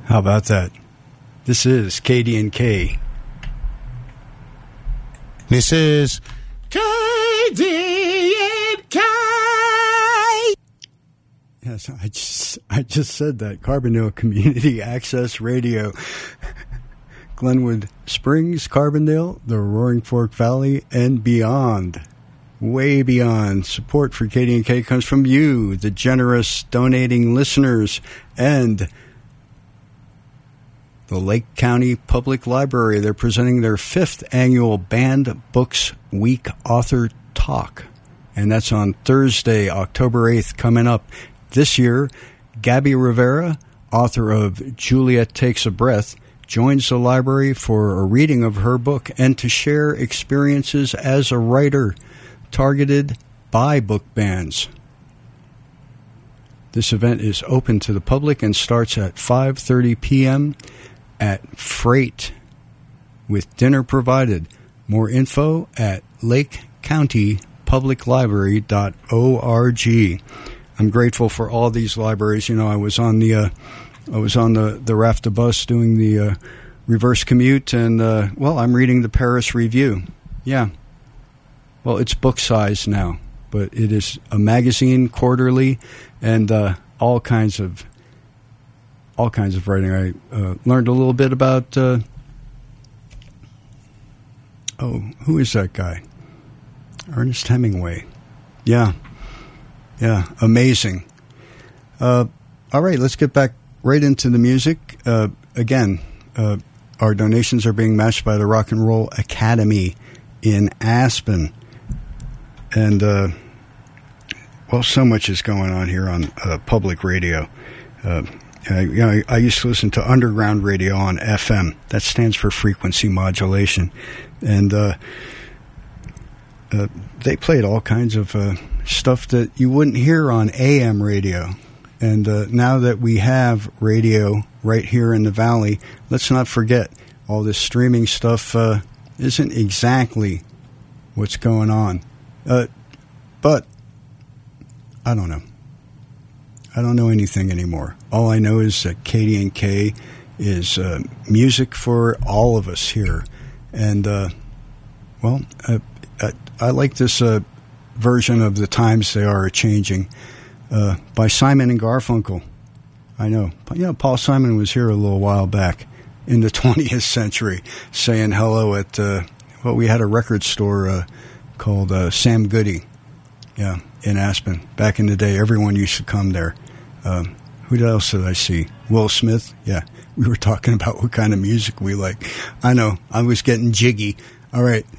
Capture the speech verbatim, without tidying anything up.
How about that? This is K D and K. This is K D and K. Yes, I just I just said that. Carbondale Community Access Radio. Glenwood Springs, Carbondale, the Roaring Fork Valley, and beyond. Way beyond. Support for K D and K comes from you, the generous donating listeners, and the Lake County Public Library. They're presenting their fifth annual Banned Books Week Author Talk. And that's on Thursday, October eighth, coming up. This year, Gabby Rivera, author of Juliet Takes a Breath, joins the library for a reading of her book and to share experiences as a writer targeted by book bans. This event is open to the public and starts at five thirty p.m. at Freight, with dinner provided. More info at lake county public library dot org. I'm grateful for all these libraries. You know, I was on the uh, I was on the, the RAFTA bus doing the uh, reverse commute, and, uh, well, I'm reading the Paris Review. Yeah. Well, it's book size now, but it is a magazine quarterly, and uh, all kinds of all kinds of writing. I uh, learned a little bit about, uh, oh, who is that guy? Ernest Hemingway. Yeah. Yeah, amazing. Uh, all right, let's get back right into the music. Uh, again, uh, our donations are being matched by the Rock and Roll Academy in Aspen. And, uh, well, so much is going on here on uh, public radio. Uh, I, you know, I used to listen to underground radio on F M. That stands for frequency modulation. And uh, uh, they played all kinds of uh, stuff that you wouldn't hear on A M radio. And uh, now that we have radio right here in the Valley, let's not forget all this streaming stuff uh, isn't exactly what's going on. Uh, but I don't know. I don't know anything anymore. All I know is that K D and K is uh, music for all of us here. And, uh, well, uh, I, I like this uh, version of The Times They Are A-Changing. Uh, by Simon and Garfunkel. I know. You know, Paul Simon was here a little while back in the twentieth century saying hello at, uh, well, we had a record store uh, called uh, Sam Goody, yeah, in Aspen. Back in the day, everyone used to come there. Um, who else did I see? Will Smith? Yeah, we were talking about what kind of music we like. I know. I was getting jiggy. All right,